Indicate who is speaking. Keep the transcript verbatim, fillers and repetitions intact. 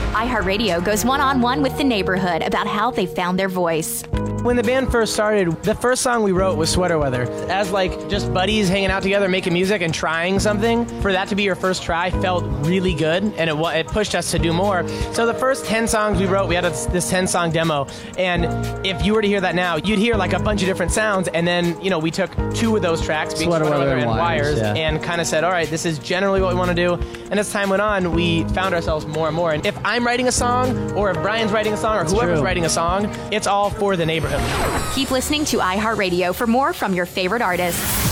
Speaker 1: iHeartRadio goes one-on-one with the neighborhood about how they found their voice.
Speaker 2: When the band first started, the first song we wrote was Sweater Weather. As like just buddies hanging out together, making music and trying something, for that to be your first try felt really good, and it, it pushed us to do more. So the first ten songs we wrote, we had a, this ten-song demo, and if you were to hear that now, you'd hear like a bunch of different sounds, and then, you know, we took two of those tracks, being Sweater, Sweater Weather and Wires, yeah. and kind of said, all right, this is generally what we want to do. And as time went on, we found ourselves more and more. And if I'm writing a song, or if Brian's writing a song, or whoever's True. writing a song, it's all for the neighborhood.
Speaker 1: Keep listening to iHeartRadio for more from your favorite artists.